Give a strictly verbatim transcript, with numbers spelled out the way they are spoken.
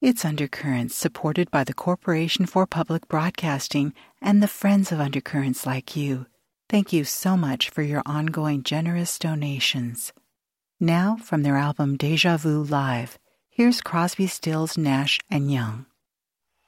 It's Undercurrents, supported by the Corporation for Public Broadcasting and the friends of Undercurrents like you. Thank you so much for your ongoing generous donations. Now, from their album Deja Vu Live, here's Crosby, Stills, Nash and Young.